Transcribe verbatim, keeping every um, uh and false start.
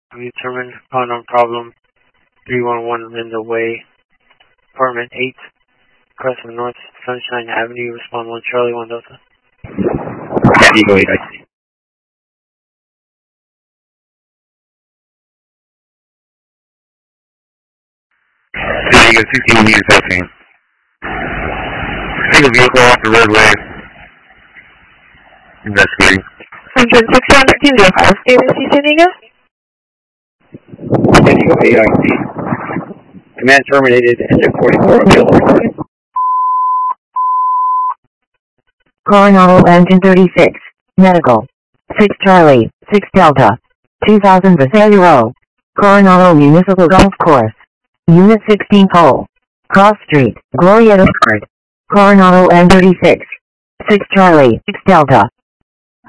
We determined unknown problem three one one Linda Way, apartment eight, Crescent North, Sunshine Avenue, respond one Charlie, one Delta. Eagle eight, I see. Eagle sixteen, unit thirteen. Take a vehicle off the roadway. Investigating. Central six hundred vehicle. Agency sending us? Eagle eight, I see. Command terminated and forty-four available. Coronado Engine thirty-six, Medical. six Charlie, six Delta. two thousand Vasaluro. Coronado Municipal Golf Course. Unit sixteen Pole. Cross Street, Glorieta Card. Coronado M thirty-six. six Charlie, six Delta.